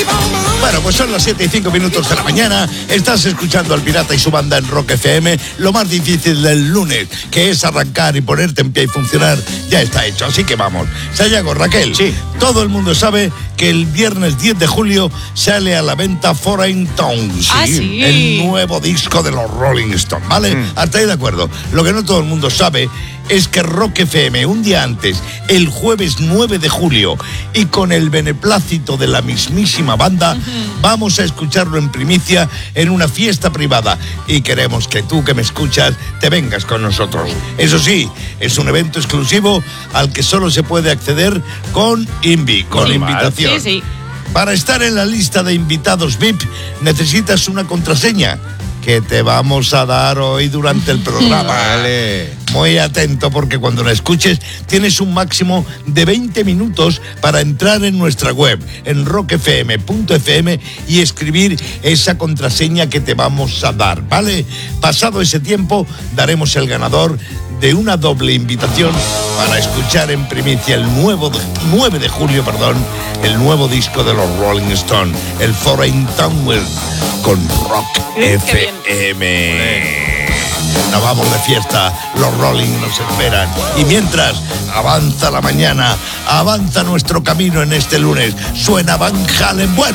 Bueno, pues son las 7:05 de la mañana. Estás escuchando al Pirata y su banda en Rock FM. Lo más difícil del lunes, que es arrancar y ponerte en pie y funcionar, ya está hecho. Así que vamos. Sayago, Raquel. Sí. Todo el mundo sabe que el viernes 10 de julio sale a la venta Foreign Tongue. Sí. El nuevo disco de los Rolling Stones, ¿vale? Hasta ahí de acuerdo. Lo que no todo el mundo sabe es que Rock FM, un día antes, el jueves 9 de julio, y con el beneplácito de la mismísima banda, vamos a escucharlo en primicia en una fiesta privada. Y queremos que tú, que me escuchas, te vengas con nosotros. Eso sí, es un evento exclusivo al que solo se puede acceder con invitación. Sí. Para estar en la lista de invitados VIP, necesitas una contraseña que te vamos a dar hoy durante el programa. Vale. Muy atento, porque cuando la escuches tienes un máximo de 20 minutos para entrar en nuestra web, en rockfm.fm, y escribir esa contraseña que te vamos a dar, ¿vale? Pasado ese tiempo, daremos el ganador de una doble invitación para escuchar en primicia el 9 de julio, el nuevo disco de los Rolling Stones, el Foreign Tongue, con Rock FM. Nos vamos de fiesta, los Rolling nos esperan. Y mientras avanza la mañana, avanza nuestro camino en este lunes, suena Van Halen. Bueno.